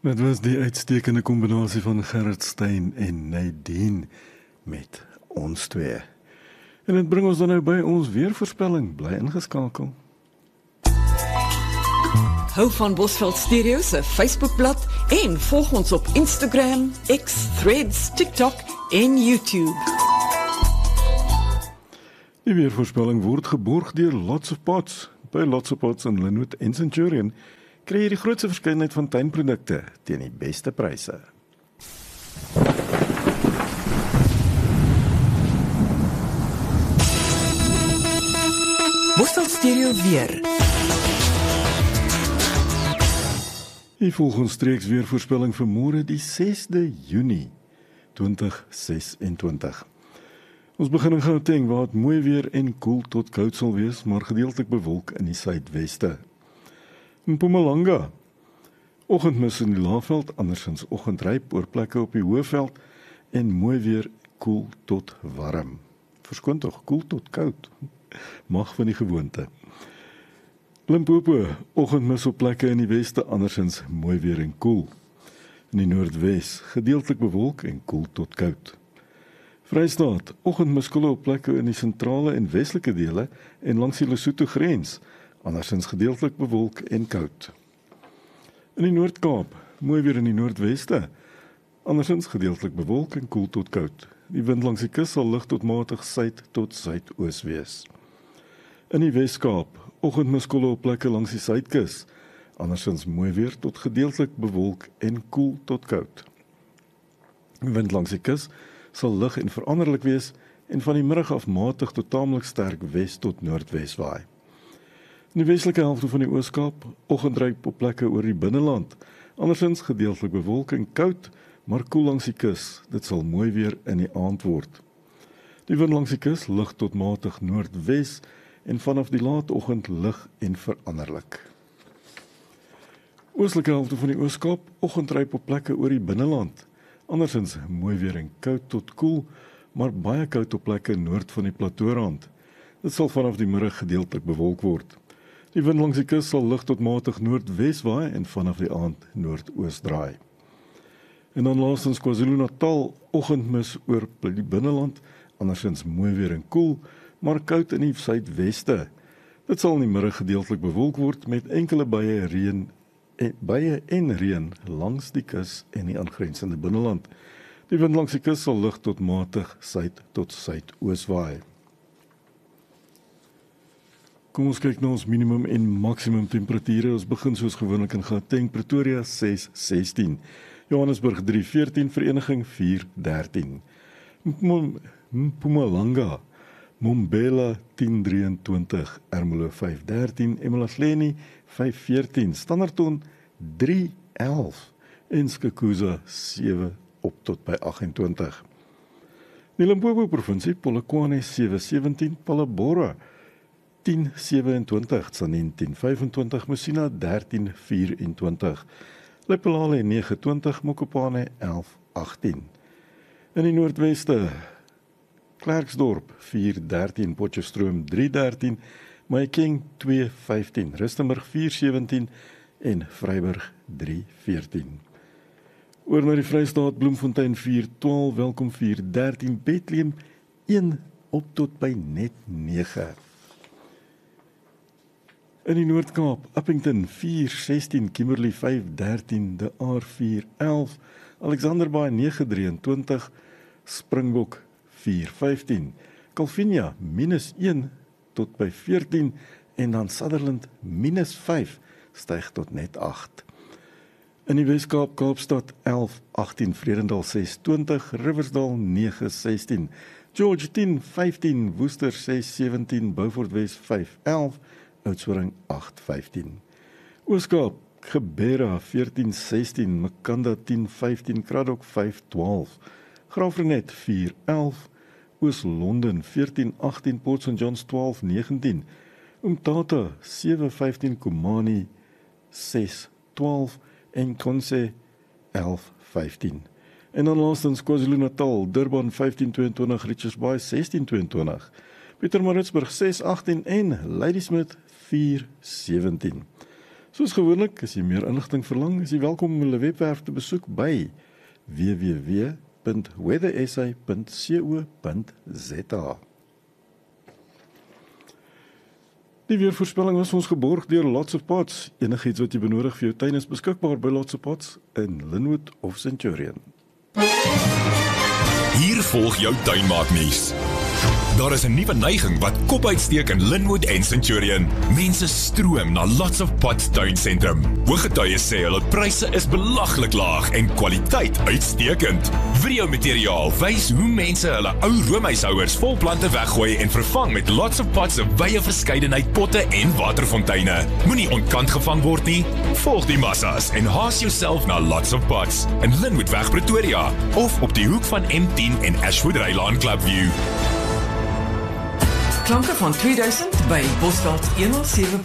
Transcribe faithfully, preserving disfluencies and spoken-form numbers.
Dit was die uitstekende kombinasie van Gerrit Stein en Nadine met ons twee. En dit bring ons dan nou by ons weervoorspelling. Bly ingeskakel. Hou van Bosveld Stereo se Facebookblad en volg ons op Instagram, X, Threads, TikTok en YouTube. Die weervoorspelling word geborg deur Lots of Pots. By Lots of Pots in Lynnwood en Centurion kry jy die grootste verskeidenheid van tuinprodukte teen die beste pryse. Bosveld Stereo weer. Die volgende streeks weervoorspelling vir môre die sesde Junie twintig sesentwintig. Ons begin in Gauteng waar het mooi weer en koel tot koud sal wees, maar gedeeltelik bewolk in die suidweste. In Mpumalanga, oggendmis in die Laagveld, andersins oggendryp oor plekke op die Hoëveld en mooi weer koel tot warm. Verskoon tog, koel tot koud. Mag van die gewoonte. Limpopo, oggendmis op plekke in die weste, andersins mooi weer en koel. In die Noordwes, gedeeltelik bewolk en koel tot koud. Vrystaat, oggendmis koel op plekke in die sentrale en westelike dele en langs die Lesotho grens, andersins gedeeltelik bewolk en koud. In die Noord-Kaap, mooi weer in die Noordweste, andersins gedeeltelik bewolk en koel tot koud. Die wind langs die kus sal lig tot matig suid tot suidoos wees. In die Wes-Kaap, oggendmis koel op plekke langs die suidkus, andersins mooi weer tot gedeeltelik bewolk en koel tot koud. Die wind langs die kus sal lig en veranderlik wees en van die middag af matig tot taamlik sterk wes tot noordwes waai. In die westelike helfte van die Oos-Kaap, oggendryp op plekke oor die binneland, andersins gedeeltelik bewolk en koud, maar koel langs die kus, dit sal mooi weer in die aand word. Die wind langs die kus lig tot matig noordwes en vanaf die laatoggend lig en veranderlik. Oostelike helfte van die Oos-Kaap, oggendryp op plekke oor die binneland, andersins mooi weer en koud tot koel, maar baie koud op plekke noord van die plateaurand. Dit sal vanaf die middag gedeeltelik bewolk word. Die wind langs die kus sal lig tot matig noordwes waai en vanaf die aand noordoos draai. En dan laastens KwaZulu-Natal, oggendmis oor die binneland, andersins mooi weer en koel, maar koud in die suidweste. Dit sal in die middag gedeeltelik bewolk word met enkele buie reën en buie en reën langs die kus en die aangrensende binneland. Die wind langs die kus sal lig tot matig suid tot suidoos waai. Kom ons kyk na ons minimum en maksimum temperature. Ons begin soos gewoonlik in Gauteng, Pretoria ses sestien, Johannesburg drie veertien, Vereniging vier dertien, Mpumalanga, Mbombela tien drieëntwintig, Ermelo vyf dertien, eMalahleni vyf veertien, Standerton drie elf en Skukuza sewe op tot by agt-en-twintig. Die Limpopo provinsie, Polokwane sewe sewentien, Palabora tien sewe-en-twintig, Tsanin tien vyf-en-twintig, Musina dertien vyf-en-twintig, Lephalale nege twintig, Mokopane elf agttien. In die Noordweste, Klerksdorp vier dertien, Potchefstroom drie dertien, Mahikeng twee vyftien, Rustenburg vier sewentien en Vryburg drie veertien. Oor na die Vrystaat, Bloemfontein vier twaalf, Welkom vier dertien, Bethlehem een op tot by net nege. In die Noord-Kaap, Upington vier sestien, Kimberley vyf dertien, De Aar vier elf, Alexanderbaai nege drieëntwintig, Springbok vier vyftien, Calvinia minus een tot by veertien en dan Sutherland minus vyf styg tot net agt. In die Wes-Kaap, Kaapstad elf agttien, Vredendal ses twintig, Riversdal nege sestien, George tien vyftien, Woester ses sewentien, Beaufort Wes vyf elf, Oudtshoorn agt vyftien. Oos-Kaap, Geberra veertien sestien, Makanda tien vyftien, Kraddock vyf twaalf, Graafrenet vier elf, Oos-London veertien agttien, Port Saint Johns twaalf negentien, Umtata sewe vyftien, Komani ses twaalf en Konse elf vyftien. En dan laastens KwaZulu-Natal, Durban vyftien tweeëntwintig, Richards Bay sestien tweeëntwintig, Pietermaritzburg ses agttien en Ladysmith vier sewentien. Soos gewoonlik, as jy meer inligting verlang, is jy welkom om hulle webwerf te besoek by w w w punt weather s a punt co punt z a. Die weervoorspelling was ons geborg deur Lots of Pots. Enigiets wat jy benodig vir jou tuin is beskikbaar by Lots of Pots in Lynnwood of Centurion. Hier volg jou tuinmaaknuus. Daar is 'n nuwe neiging wat kop uitsteek in Lynnwood en Centurion. Mense stroom na Lots of Pots tuinsentrum. Hooggetuies sê hulle pryse is belaglik laag en kwaliteit uitstekend. Videomateriaal wys hoe mense hulle ou roomhuishouers vol plante weggooi en vervang met Lots of Pots se wye verskeidenheid potte en waterfonteine. Moenie ontkant gevang word nie. Volg die massas en haas jouself na Lots of Pots in Lynnwood weg Pretoria of op die hoek van M tien en Ashwood Rylaan Clubview. Klanke van tweeduisend by Bosveld honderd sewe